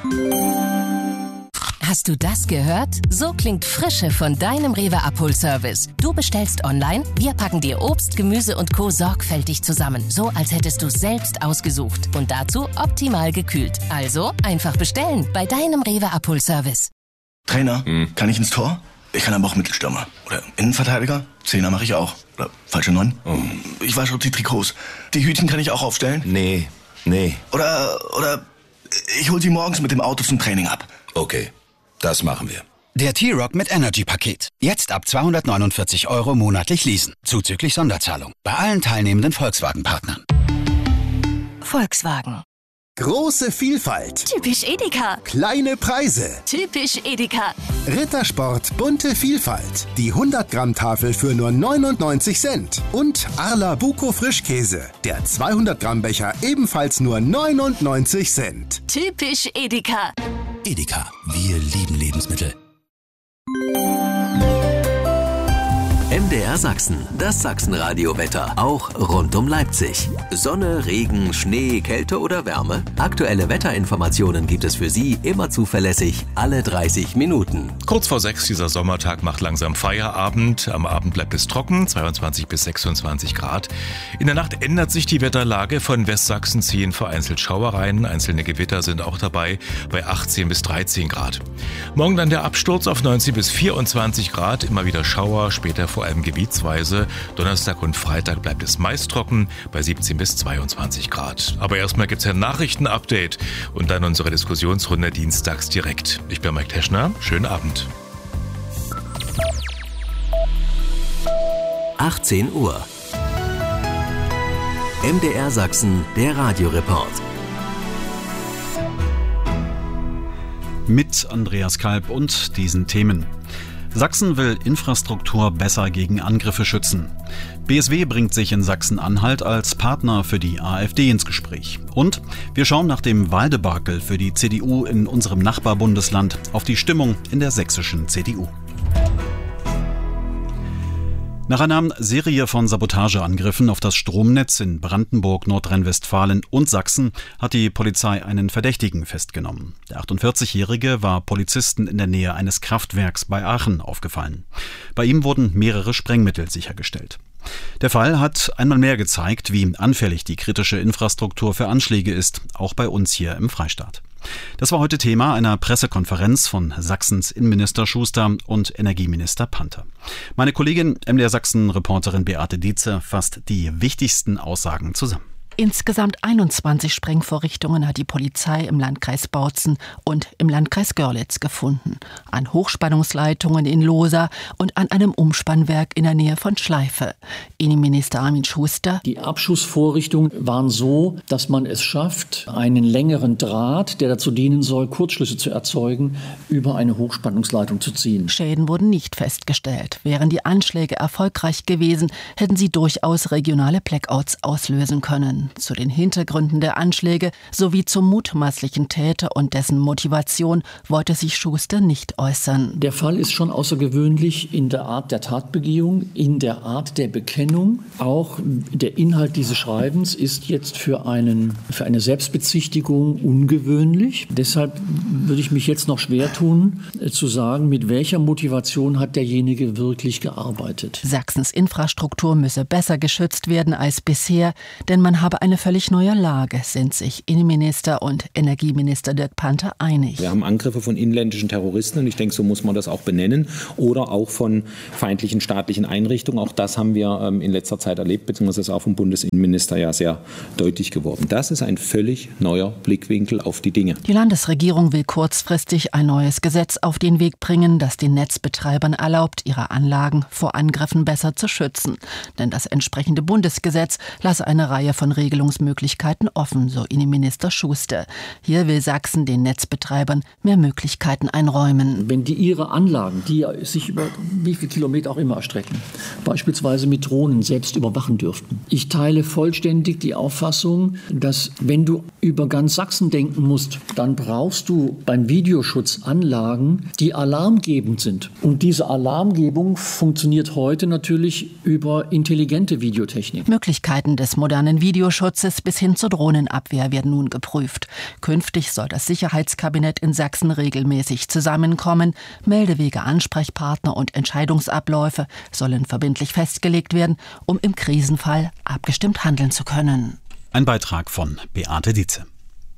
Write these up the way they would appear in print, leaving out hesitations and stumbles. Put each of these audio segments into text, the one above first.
Hast du das gehört? So klingt Frische von deinem Rewe-Abholservice. Du bestellst online, wir packen dir Obst, Gemüse und Co. sorgfältig zusammen. So, als hättest du es selbst ausgesucht. Und dazu optimal gekühlt. Also einfach bestellen bei deinem Rewe-Abholservice. Trainer, kann ich ins Tor? Ich kann aber auch Mittelstürmer. Oder Innenverteidiger? Zehner mache ich auch. Oder falsche 9? Ich wasche auch die Trikots. Die Hütchen kann ich auch aufstellen? Nee. Oder ich hol sie morgens mit dem Auto zum Training ab. Okay, das machen wir. Der T-Roc mit Energy-Paket. Jetzt ab 249 € monatlich leasen. Zuzüglich Sonderzahlung. Bei allen teilnehmenden Volkswagen-Partnern. Volkswagen. Große Vielfalt. Typisch Edeka. Kleine Preise. Typisch Edeka. Rittersport bunte Vielfalt. Die 100-Gramm-Tafel für nur 99 Cent. Und Arla Buko Frischkäse. Der 200-Gramm-Becher ebenfalls nur 99 Cent. Typisch Edeka. Edeka. Wir lieben Lebensmittel. MDR Sachsen, das Sachsenradio-Wetter, auch rund um Leipzig. Sonne, Regen, Schnee, Kälte oder Wärme? Aktuelle Wetterinformationen gibt es für Sie immer zuverlässig, alle 30 Minuten. Kurz vor 6, dieser Sommertag macht langsam Feierabend. Am Abend bleibt es trocken, 22 bis 26 Grad. In der Nacht ändert sich die Wetterlage. Von Westsachsen ziehen vereinzelt Schauereien. Einzelne Gewitter sind auch dabei, bei 18 bis 13 Grad. Morgen dann der Absturz auf 19 bis 24 Grad. Immer wieder Schauer, später vor allem gebietsweise. Donnerstag und Freitag bleibt es meist trocken bei 17 bis 22 Grad. Aber erstmal gibt es ein Nachrichten-Update und dann unsere Diskussionsrunde dienstags direkt. Ich bin Mike Teschner. Schönen Abend. 18 Uhr. MDR Sachsen, der Radioreport. Mit Andreas Kalb und diesen Themen. Sachsen will Infrastruktur besser gegen Angriffe schützen. BSW bringt sich in Sachsen-Anhalt als Partner für die AfD ins Gespräch. Und wir schauen nach dem Wahldebakel für die CDU in unserem Nachbarbundesland auf die Stimmung in der sächsischen CDU. Nach einer Serie von Sabotageangriffen auf das Stromnetz in Brandenburg, Nordrhein-Westfalen und Sachsen hat die Polizei einen Verdächtigen festgenommen. Der 48-Jährige war Polizisten in der Nähe eines Kraftwerks bei Aachen aufgefallen. Bei ihm wurden mehrere Sprengmittel sichergestellt. Der Fall hat einmal mehr gezeigt, wie anfällig die kritische Infrastruktur für Anschläge ist, auch bei uns hier im Freistaat. Das war heute Thema einer Pressekonferenz von Sachsens Innenminister Schuster und Energieminister Panther. Meine Kollegin MDR Sachsen-Reporterin Beate Dietze fasst die wichtigsten Aussagen zusammen. Insgesamt 21 Sprengvorrichtungen hat die Polizei im Landkreis Bautzen und im Landkreis Görlitz gefunden. An Hochspannungsleitungen in Lohsa und an einem Umspannwerk in der Nähe von Schleife. Innenminister Armin Schuster. Die Abschussvorrichtungen waren so, dass man es schafft, einen längeren Draht, der dazu dienen soll, Kurzschlüsse zu erzeugen, über eine Hochspannungsleitung zu ziehen. Schäden wurden nicht festgestellt. Wären die Anschläge erfolgreich gewesen, hätten sie durchaus regionale Blackouts auslösen können. Zu den Hintergründen der Anschläge sowie zum mutmaßlichen Täter und dessen Motivation wollte sich Schuster nicht äußern. Der Fall ist schon außergewöhnlich in der Art der Tatbegehung, in der Art der Bekennung. Auch der Inhalt dieses Schreibens ist jetzt für eine Selbstbezichtigung ungewöhnlich. Deshalb würde ich mich jetzt noch schwer tun, zu sagen, mit welcher Motivation hat derjenige wirklich gearbeitet. Sachsens Infrastruktur müsse besser geschützt werden als bisher, denn man habe eine völlig neue Lage, sind sich Innenminister und Energieminister Dirk Panther einig. Wir haben Angriffe von inländischen Terroristen und ich denke, so muss man das auch benennen. Oder auch von feindlichen staatlichen Einrichtungen. Auch das haben wir in letzter Zeit erlebt, beziehungsweise ist auch vom Bundesinnenminister ja sehr deutlich geworden. Das ist ein völlig neuer Blickwinkel auf die Dinge. Die Landesregierung will kurzfristig ein neues Gesetz auf den Weg bringen, das den Netzbetreibern erlaubt, ihre Anlagen vor Angriffen besser zu schützen. Denn das entsprechende Bundesgesetz lasse eine Reihe von Regelungsmöglichkeiten offen, so Innenminister Schuster. Hier will Sachsen den Netzbetreibern mehr Möglichkeiten einräumen. Wenn die ihre Anlagen, die sich über wie viele Kilometer auch immer erstrecken, beispielsweise mit Drohnen selbst überwachen dürften. Ich teile vollständig die Auffassung, dass wenn du über ganz Sachsen denken musst, dann brauchst du beim Videoschutz Anlagen, die alarmgebend sind. Und diese Alarmgebung funktioniert heute natürlich über intelligente Videotechnik. Möglichkeiten des modernen Videoschutzes Radioschutzes bis hin zur Drohnenabwehr werden nun geprüft. Künftig soll das Sicherheitskabinett in Sachsen regelmäßig zusammenkommen. Meldewege, Ansprechpartner und Entscheidungsabläufe sollen verbindlich festgelegt werden, um im Krisenfall abgestimmt handeln zu können. Ein Beitrag von Beate Dietze.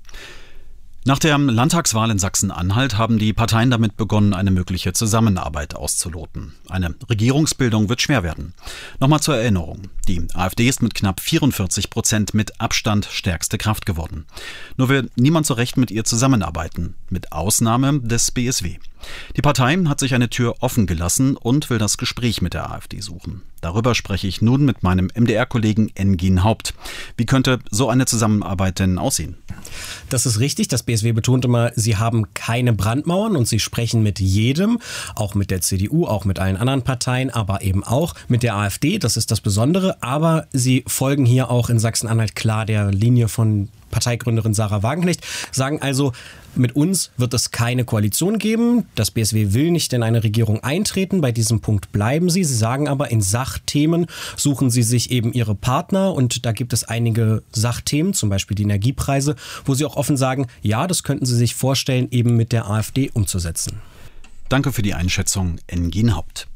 Nach der Landtagswahl in Sachsen-Anhalt haben die Parteien damit begonnen, eine mögliche Zusammenarbeit auszuloten. Eine Regierungsbildung wird schwer werden. Nochmal zur Erinnerung. Die AfD ist mit knapp 44% mit Abstand stärkste Kraft geworden. Nur will niemand so recht mit ihr zusammenarbeiten, mit Ausnahme des BSW. Die Partei hat sich eine Tür offen gelassen und will das Gespräch mit der AfD suchen. Darüber spreche ich nun mit meinem MDR-Kollegen Engin Haupt. Wie könnte so eine Zusammenarbeit denn aussehen? Das ist richtig. Das BSW betont immer, sie haben keine Brandmauern und sie sprechen mit jedem, auch mit der CDU, auch mit allen anderen Parteien, aber eben auch mit der AfD. Das ist das Besondere. Aber sie folgen hier auch in Sachsen-Anhalt klar der Linie von Parteigründerin Sarah Wagenknecht, sagen also, mit uns wird es keine Koalition geben. Das BSW will nicht in eine Regierung eintreten. Bei diesem Punkt bleiben sie. Sie sagen aber, in Sachthemen suchen sie sich eben ihre Partner. Und da gibt es einige Sachthemen, zum Beispiel die Energiepreise, wo sie auch offen sagen, ja, das könnten sie sich vorstellen, eben mit der AfD umzusetzen. Danke für die Einschätzung, Engin Haupt.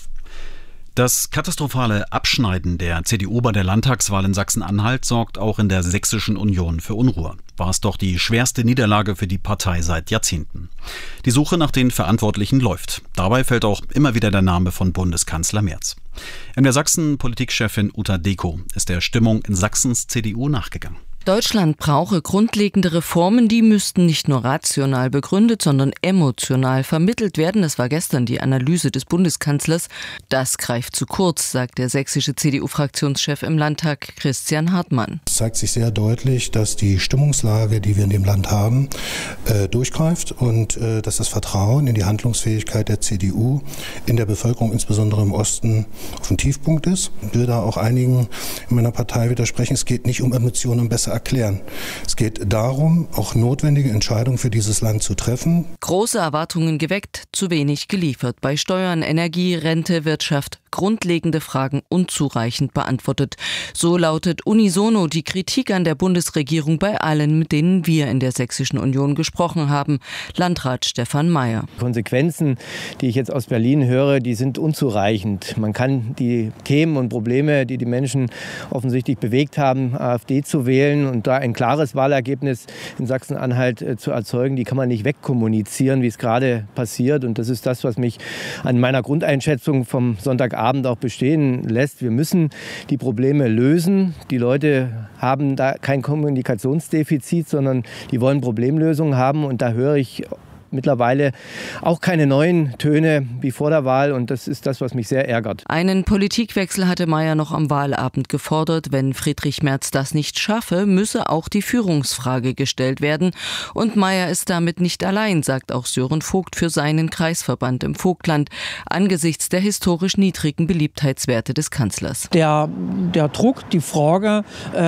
Das katastrophale Abschneiden der CDU bei der Landtagswahl in Sachsen-Anhalt sorgt auch in der Sächsischen Union für Unruhe. War es doch die schwerste Niederlage für die Partei seit Jahrzehnten. Die Suche nach den Verantwortlichen läuft. Dabei fällt auch immer wieder der Name von Bundeskanzler Merz. In der Sachsen-Politikchefin Uta Deko ist der Stimmung in Sachsens CDU nachgegangen. Deutschland brauche grundlegende Reformen, die müssten nicht nur rational begründet, sondern emotional vermittelt werden. Das war gestern die Analyse des Bundeskanzlers. Das greift zu kurz, sagt der sächsische CDU-Fraktionschef im Landtag Christian Hartmann. Es zeigt sich sehr deutlich, dass die Stimmungslage, die wir in dem Land haben, durchgreift und dass das Vertrauen in die Handlungsfähigkeit der CDU in der Bevölkerung, insbesondere im Osten, auf dem Tiefpunkt ist. Ich will da auch einigen in meiner Partei widersprechen. Es geht nicht um Emotionen und besser erklären. Es geht darum, auch notwendige Entscheidungen für dieses Land zu treffen. Große Erwartungen geweckt, zu wenig geliefert. Bei Steuern, Energie, Rente, Wirtschaft. Grundlegende Fragen unzureichend beantwortet. So lautet unisono die Kritik an der Bundesregierung bei allen, mit denen wir in der Sächsischen Union gesprochen haben. Landrat Stefan Mayer. Konsequenzen, die ich jetzt aus Berlin höre, die sind unzureichend. Man kann die Themen und Probleme, die die Menschen offensichtlich bewegt haben, AfD zu wählen und da ein klares Wahlergebnis in Sachsen-Anhalt zu erzeugen, die kann man nicht wegkommunizieren, wie es gerade passiert. Und das ist das, was mich an meiner Grundeinschätzung vom Sonntagabend auch bestehen lässt. Wir müssen die Probleme lösen. Die Leute haben da kein Kommunikationsdefizit, sondern die wollen Problemlösungen haben. Und da höre ich mittlerweile auch keine neuen Töne wie vor der Wahl. Und das ist das, was mich sehr ärgert. Einen Politikwechsel hatte Mayer noch am Wahlabend gefordert. Wenn Friedrich Merz das nicht schaffe, müsse auch die Führungsfrage gestellt werden. Und Mayer ist damit nicht allein, sagt auch Sören Vogt für seinen Kreisverband im Vogtland, angesichts der historisch niedrigen Beliebtheitswerte des Kanzlers. Der Druck, die Frage,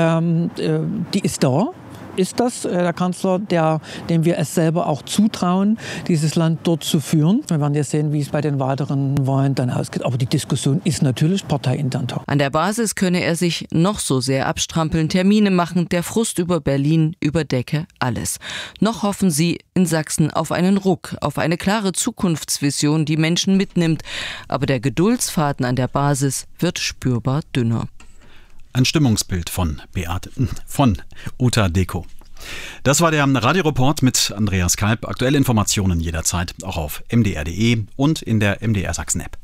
die ist da. Ist das der Kanzler, dem wir es selber auch zutrauen, dieses Land dort zu führen? Wir werden ja sehen, wie es bei den weiteren Wahlen dann ausgeht. Aber die Diskussion ist natürlich parteiintern. An der Basis könne er sich noch so sehr abstrampeln, Termine machen, der Frust über Berlin überdecke alles. Noch hoffen sie in Sachsen auf einen Ruck, auf eine klare Zukunftsvision, die Menschen mitnimmt. Aber der Geduldsfaden an der Basis wird spürbar dünner. Ein Stimmungsbild von Uta Deko. Das war der Radioreport mit Andreas Kalb. Aktuelle Informationen jederzeit auch auf mdr.de und in der MDR Sachsen App.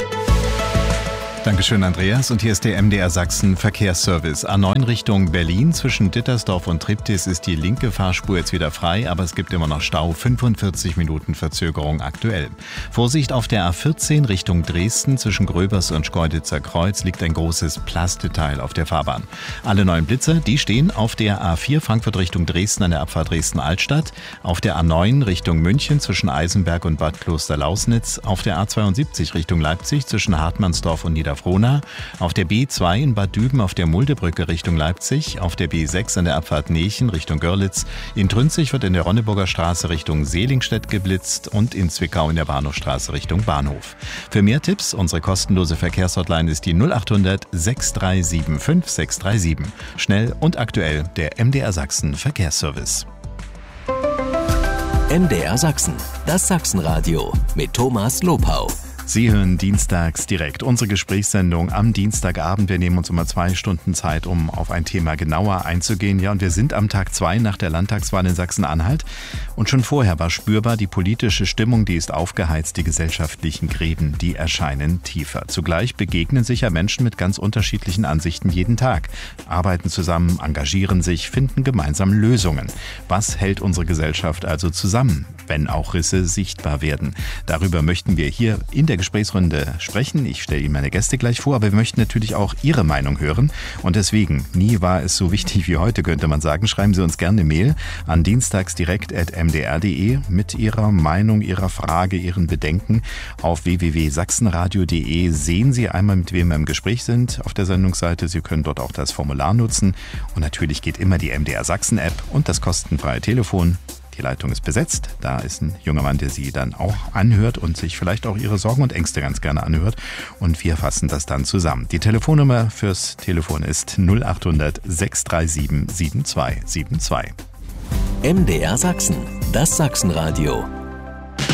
Dankeschön, Andreas. Und hier ist der MDR Sachsen Verkehrsservice. A9 Richtung Berlin. Zwischen Dittersdorf und Triptis ist die linke Fahrspur jetzt wieder frei, aber es gibt immer noch Stau. 45 Minuten Verzögerung aktuell. Vorsicht auf der A14 Richtung Dresden. Zwischen Gröbers und Schkeuditzer Kreuz liegt ein großes Plasteteil auf der Fahrbahn. Alle neuen Blitzer, die stehen auf der A4 Frankfurt Richtung Dresden an der Abfahrt Dresden-Altstadt. Auf der A9 Richtung München zwischen Eisenberg und Bad Kloster-Lausnitz. Auf der A72 Richtung Leipzig zwischen Hartmannsdorf und Niedersachsen Reda-Frohnau, auf der B2 in Bad Düben auf der Muldebrücke Richtung Leipzig, auf der B6 an der Abfahrt Nechen Richtung Görlitz, in Trünzig wird in der Ronneburger Straße Richtung Selingstedt geblitzt und in Zwickau in der Bahnhofstraße Richtung Bahnhof. Für mehr Tipps, unsere kostenlose Verkehrshotline ist die 0800 6375 637. Schnell und aktuell der MDR Sachsen Verkehrsservice. MDR Sachsen, das Sachsenradio mit Thomas Lopau. Sie hören dienstags direkt unsere Gesprächssendung am Dienstagabend. Wir nehmen uns immer 2 Stunden Zeit, um auf ein Thema genauer einzugehen. Ja, und wir sind am Tag 2 nach der Landtagswahl in Sachsen-Anhalt. Und schon vorher war spürbar, die politische Stimmung, die ist aufgeheizt, die gesellschaftlichen Gräben, die erscheinen tiefer. Zugleich begegnen sich ja Menschen mit ganz unterschiedlichen Ansichten jeden Tag, arbeiten zusammen, engagieren sich, finden gemeinsam Lösungen. Was hält unsere Gesellschaft also zusammen, wenn auch Risse sichtbar werden? Darüber möchten wir hier in der Gesprächsrunde sprechen. Ich stelle Ihnen meine Gäste gleich vor, aber wir möchten natürlich auch Ihre Meinung hören. Und deswegen, nie war es so wichtig wie heute, könnte man sagen. Schreiben Sie uns gerne eine Mail an dienstagsdirekt@mdr.de mit Ihrer Meinung, Ihrer Frage, Ihren Bedenken. Auf www.sachsenradio.de sehen Sie einmal, mit wem wir im Gespräch sind auf der Sendungsseite. Sie können dort auch das Formular nutzen. Und natürlich geht immer die MDR Sachsen App und das kostenfreie Telefon. Die Leitung ist besetzt. Da ist ein junger Mann, der Sie dann auch anhört und sich vielleicht auch Ihre Sorgen und Ängste ganz gerne anhört. Und wir fassen das dann zusammen. Die Telefonnummer fürs Telefon ist 0800 637 7272. MDR Sachsen, das Sachsenradio.